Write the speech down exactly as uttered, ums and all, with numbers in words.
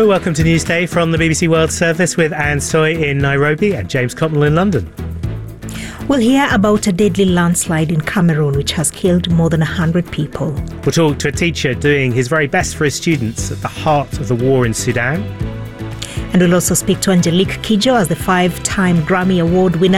Hello, welcome to Newsday from the B B C World Service with Anne Soy in Nairobi and James Cotnell in London. We'll hear about a deadly landslide in Cameroon which has killed more than one hundred people. We'll talk to a teacher doing his very best for his students at the heart of the war in Sudan. And we'll also speak to Angelique Kidjo as the five-time Grammy Award winner